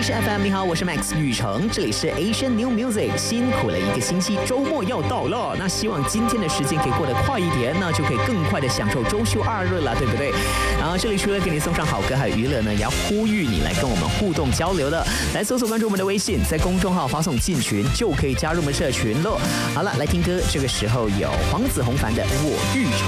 Asia FM， 你好，我是 Max 雨成，这里是 Asian New Music。辛苦了一个星期，周末要到了，那希望今天的时间可以过得快一点，那就可以更快的享受周休2日了，对不对？然后这里除了给你送上好歌还有娱乐呢，也要呼吁你来跟我们互动交流的，来搜索关注我们的微信，在公众号发送进群就可以加入我们社群了。好了，来听歌，这个时候有黄子弘凡的《我欲成》。